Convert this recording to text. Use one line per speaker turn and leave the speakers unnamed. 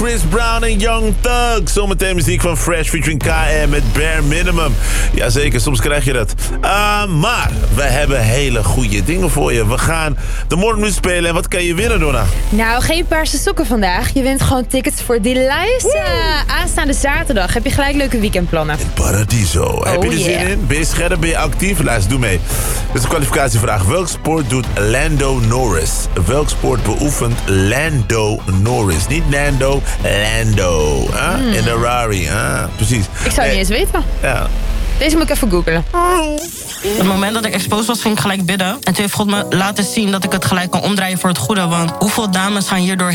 Chris Brown en Young Thug. Zometeen muziek van Fresh featuring KM met Bare Minimum. Jazeker, soms krijg je dat. Maar we hebben hele goede dingen voor je. We gaan de morgenmuziek spelen. En wat kan je winnen, Donna?
Nou, geen paarse sokken vandaag. Je wint gewoon tickets voor Deliza. Aanstaande zaterdag heb je gelijk leuke weekendplannen.
In Paradiso. Heb je er zin in? Ben je scherp? Ben je actief? Luister, doe mee. Dit is een kwalificatievraag. Welk sport doet Lando Norris? Welk sport beoefent Lando Norris? Niet Nando, Lando. In de Rari. Precies.
Ik zou het niet eens weten.
Ja.
Deze moet ik even googlen.
Op het moment dat ik exposed was, ging ik gelijk bidden. En toen heeft God me laten zien dat ik het gelijk kan omdraaien voor het goede. Want hoeveel dames gaan hierdoor